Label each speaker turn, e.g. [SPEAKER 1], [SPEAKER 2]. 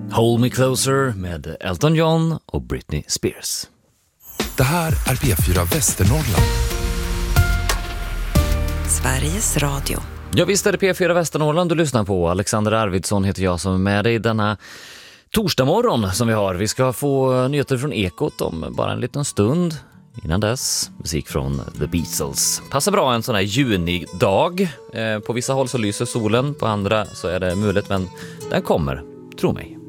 [SPEAKER 1] Hold Me Closer med Elton John och Britney Spears.
[SPEAKER 2] Det här är P4 Västernorrland.
[SPEAKER 3] Sveriges Radio.
[SPEAKER 1] Ja, visst är det P4 Västernorrland du lyssnar på. Alexander Arvidsson heter jag som är med dig denna torsdag morgon som vi har. Vi ska få nyheter från Ekot om bara en liten stund. Innan dess, musik från The Beatles. Passar bra en sån här junidag. På vissa håll så lyser solen, på andra så är det mulet, men den kommer, tro mig.